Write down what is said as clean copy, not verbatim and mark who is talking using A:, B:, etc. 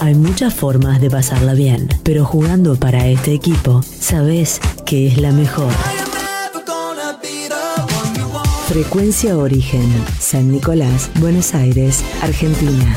A: Hay muchas formas de pasarla bien, pero jugando para este equipo, sabes que es la mejor. Frecuencia Origen, San Nicolás, Buenos Aires, Argentina.